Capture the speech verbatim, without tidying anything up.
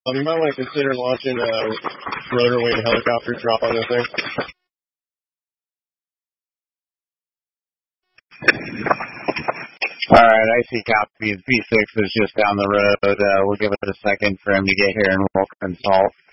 you might want to consider launching a rotor wing helicopter drop on this thing. All right, I see copy. B six is just down the road. Uh, we'll give it a second for him to get here and we'll consult.